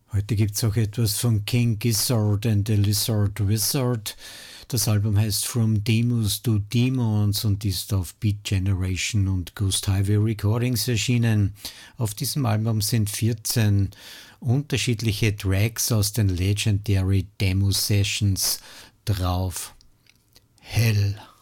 Heute gibt es auch etwas von King Gizzard and the Lizard Wizard. Das Album heißt From Demos to Demons und ist auf Beat Generation und Ghost Highway Recordings erschienen. Auf diesem Album sind 14 unterschiedliche Tracks aus den Legendary Demo Sessions drauf. Hell.